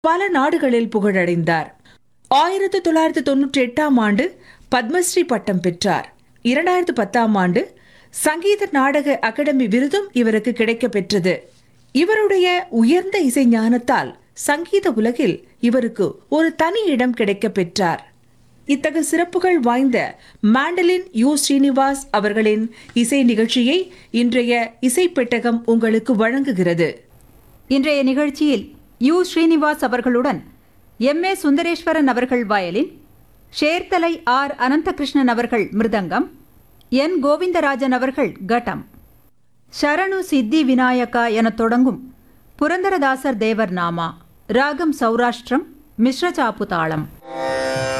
பல நாடுகளில் புகழடைந்தார். 1998ஆம் ஆண்டு பத்மஸ்ரீ பட்டம் பெற்றார். 2010ஆம் ஆண்டு சங்கீத நாடக அகாடமி விருதும் இவருக்கு கிடைக்கப் பெற்றது. இவருடைய உயர்ந்த இசை ஞானத்தால் சங்கீத உலகில் இவருக்கு ஒரு தனி இடம் கிடைக்கப் பெற்றார். இத்தகைய சிறப்புகள் வாய்ந்த மாண்டலின் யு. ஸ்ரீனிவாஸ் அவர்களின் இசை நிகழ்ச்சியை இன்றைய இசை பெட்டகம் உங்களுக்கு வழங்குகிறது. இன்றைய நிகழ்ச்சியில் யு. ஸ்ரீனிவாஸ் அவர்களுடன் எம்.ஏ. சுந்தரேஸ்வரன் அவர்கள் வயலின், ஷேர்தலை ஆர். அனந்தகிருஷ்ணன் அவர்கள் மிருதங்கம், என். கோவிந்தராஜன் அவர்கள் கட்டம். சரணு சித்தி விநாயகா எனத் தொடங்கும் புரந்தரதாசர் தேவர் நாமா, ராகம் சௌராஷ்டிரம், மிஸ்ர சாப்பு தாளம்.